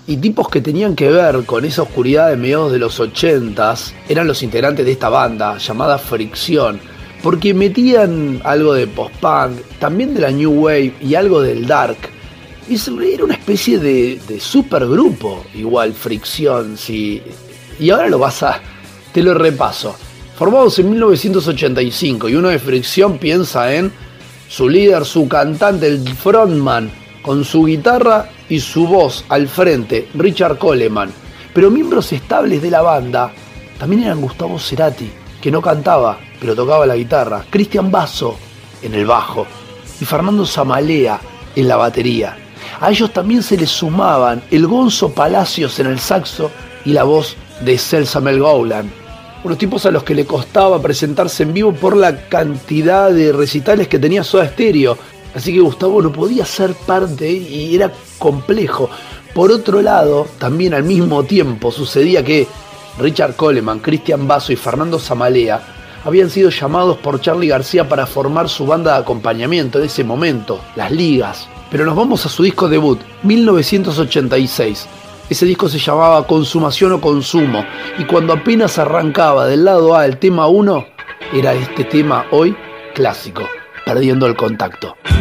Y tipos que tenían que ver con esa oscuridad de mediados de los 80s eran los integrantes de esta banda llamada Fricción, porque metían algo de post-punk, también de la New Wave y algo del Dark. Era una especie de supergrupo, igual Fricción, sí. Y ahora te lo repaso. Formados en 1985, y uno de Fricción piensa en su líder, su cantante, el frontman, con su guitarra y su voz al frente, Richard Coleman. Pero miembros estables de la banda también eran Gustavo Cerati, que no cantaba, pero tocaba la guitarra, Cristian Basso en el bajo y Fernando Zamalea en la batería. A ellos también se les sumaban el Gonzo Palacios en el saxo y la voz de Celsa Mel Gowland. Unos tipos a los que le costaba presentarse en vivo por la cantidad de recitales que tenía Soda Stereo. Así que Gustavo no podía ser parte y era complejo. Por otro lado, también al mismo tiempo sucedía que Richard Coleman, Cristian Basso y Fernando Zamalea habían sido llamados por Charly García para formar su banda de acompañamiento de ese momento, Las Ligas. Pero nos vamos a su disco debut, 1986. Ese disco se llamaba Consumación o Consumo, y cuando apenas arrancaba del lado A el tema 1, era este tema hoy clásico, Perdiendo el Contacto.